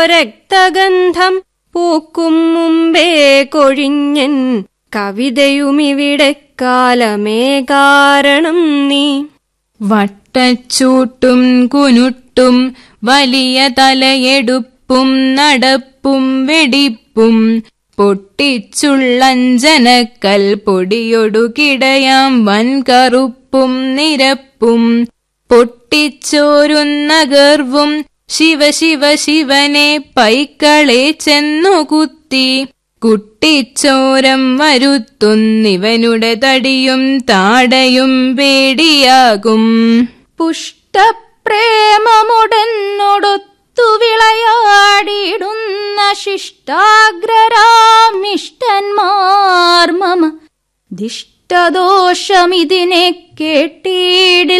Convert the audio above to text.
രക്തഗന്ധം പൂക്കും മുമ്പേ കൊഴിഞ്ഞൻ കവിതയുമിവിടെ കാലമേ കാരണം നീ. വട്ടച്ചൂട്ടും കുനുട്ടും വലിയ തലയെടുപ്പും നടപ്പും വെടിപ്പും പൊട്ടിച്ചുള്ളഞ്ജനക്കൽ പൊടിയൊടു കിടയാം വൻകറുപ്പും നിരപ്പും പൊട്ടിച്ചോരുന്ന ഗർവും ശിവ ശിവ ശിവനെ പൈക്കളെ ചെന്നുകുത്തി കുട്ടിച്ചോരം വരുത്തുന്നിവനുടെ തടിയും താടയും പേടിയാകും. പുഷ്ടപ്രേമമുടനൊടൊത്തു വിളയാടിയിടുന്ന ശിഷ്ടാഗ്രരാമിഷ്ടന്മാർ മമ ദിഷ്ടദോഷമിതിനെ കേട്ടിടിൽ